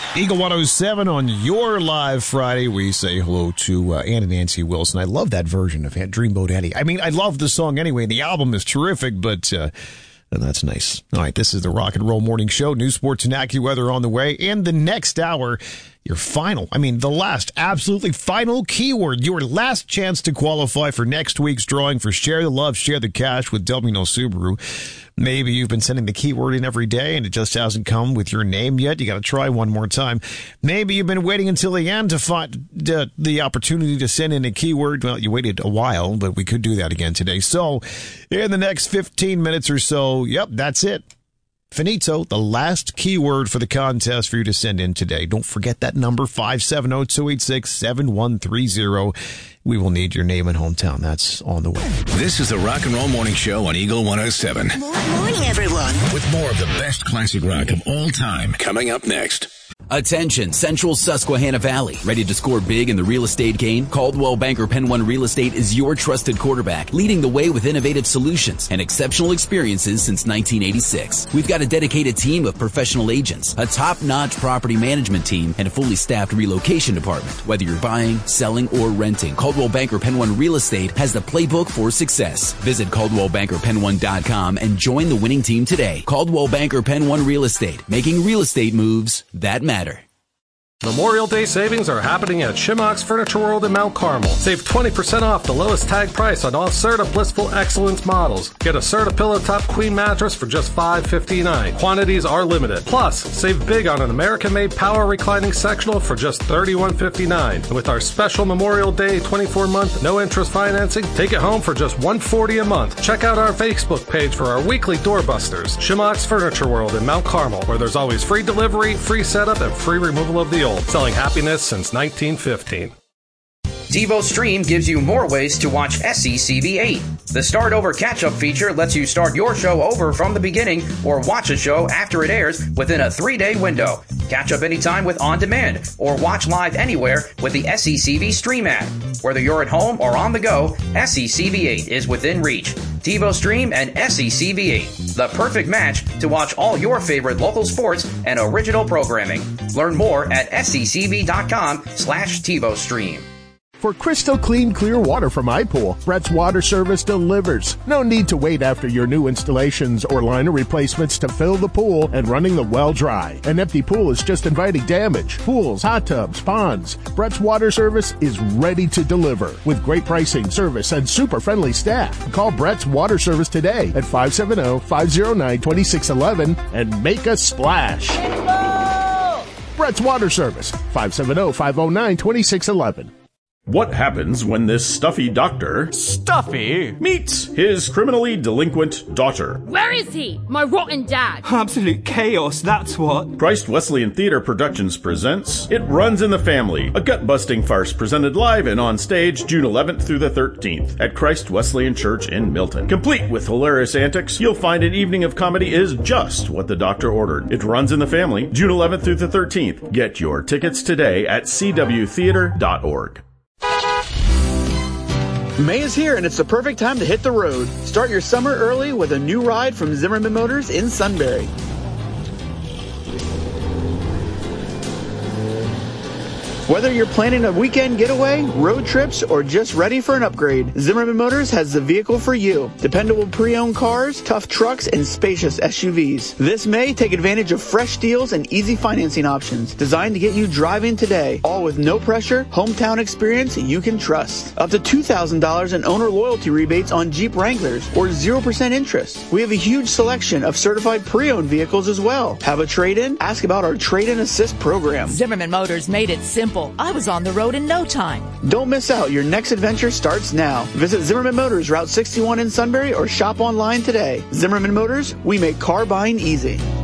Eagle 107 on your live Friday. We say hello to Ann and Nancy Wilson. I love that version of Dreamboat Eddie. I mean, I love the song anyway. The album is terrific, but that's nice. All right, this is the Rock and Roll Morning Show. News, sports, and AccuWeather on the way. In the next hour, your final, the last, absolutely final keyword, your last chance to qualify for next week's drawing for Share the Love, Share the Cash with Delmino Subaru. Maybe you've been sending the keyword in every day and it just hasn't come with your name yet. You got to try one more time. Maybe you've been waiting until the end to find the opportunity to send in a keyword. Well, you waited a while, but we could do that again today. So in the next 15 minutes or so, yep, that's it. Finito, the last keyword for the contest for you to send in today. Don't forget that number, 570-286-7130. We will need your name and hometown. That's on the way. This is the Rock and Roll Morning Show on Eagle 107. Morning, everyone. With more of the best classic rock of all time coming up next. Attention, Central Susquehanna Valley. Ready to score big in the real estate game? Coldwell Banker Penn One Real Estate is your trusted quarterback, leading the way with innovative solutions and exceptional experiences since 1986. We've got a dedicated team of professional agents, a top-notch property management team, and a fully staffed relocation department. Whether you're buying, selling, or renting, Coldwell Banker Penn One Real Estate has the playbook for success. Visit CaldwellBankerPenn1.com and join the winning team today. Coldwell Banker Penn One Real Estate, making real estate moves that matter. Memorial Day savings are happening at Shimock's Furniture World in Mount Carmel. Save 20% off the lowest tag price on all Serta Blissful Excellence models. Get a Serta Pillow Top Queen mattress for just $5.59. Quantities are limited. Plus, save big on an American-made power reclining sectional for just $31.59. And with our special Memorial Day 24-month no-interest financing, take it home for just $140 a month. Check out our Facebook page for our weekly doorbusters. Shimock's Furniture World in Mount Carmel, where there's always free delivery, free setup, and free removal of the old. Selling happiness since 1915. TiVo Stream gives you more ways to watch SCCV8. The Start Over Catch-Up feature lets you start your show over from the beginning or watch a show after it airs within a 3-day window. Catch up anytime with On Demand or watch live anywhere with the SCCV Stream app. Whether you're at home or on the go, SCCV8 is within reach. TiVo Stream and SCCV8, the perfect match to watch all your favorite local sports and original programming. Learn more at sccv.com/TiVo Stream. For crystal clean, clear water from iPool, Brett's Water Service delivers. No need to wait after your new installations or liner replacements to fill the pool and running the well dry. An empty pool is just inviting damage. Pools, hot tubs, ponds. Brett's Water Service is ready to deliver with great pricing, service, and super friendly staff. Call Brett's Water Service today at 570-509-2611 and make a splash. Brett's Water Service, 570-509-2611. What happens when this stuffy doctor meets his criminally delinquent daughter? Where is he? My rotten dad. Absolute chaos, that's what. Christ Wesleyan Theater Productions presents It Runs in the Family, a gut-busting farce presented live and on stage June 11th through the 13th at Christ Wesleyan Church in Milton. Complete with hilarious antics, you'll find an evening of comedy is just what the doctor ordered. It Runs in the Family, June 11th through the 13th. Get your tickets today at cwtheater.org. May is here and it's the perfect time to hit the road. Start your summer early with a new ride from Zimmerman Motors in Sunbury. Whether you're planning a weekend getaway, road trips, or just ready for an upgrade, Zimmerman Motors has the vehicle for you. Dependable pre-owned cars, tough trucks, and spacious SUVs. This May, take advantage of fresh deals and easy financing options designed to get you driving today, all with no pressure, hometown experience you can trust. Up to $2,000 in owner loyalty rebates on Jeep Wranglers or 0% interest. We have a huge selection of certified pre-owned vehicles as well. Have a trade-in? Ask about our trade-in assist program. Zimmerman Motors made it simple. I was on the road in no time. Don't miss out. Your next adventure starts now. Visit Zimmerman Motors, Route 61 in Sunbury, or shop online today. Zimmerman Motors, we make car buying easy.